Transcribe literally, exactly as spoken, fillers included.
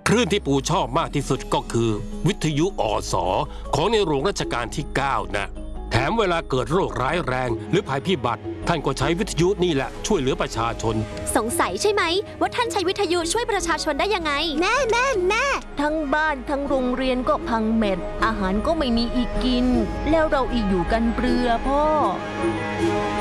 คลื่นที่ปู่ชอบมากที่สุดก็คือวิทยุอสของในหลวงรัชกาลที่เก้านะแถมเวลาเกิดโรคร้ายแรงหรือภัยพิบัติท่านก็ใช้วิทยุนี่แหละช่วยเหลือประชาชนสงสัยใช่ไหมว่าท่านใช้วิทยุช่วยประชาชนได้ยังไงแน่แน่แน่ทั้งบ้านทั้งโรงเรียนก็พังเม็ดอาหารก็ไม่มีอีกกินแล้วเราอีกอยู่กันเปลือพ่อ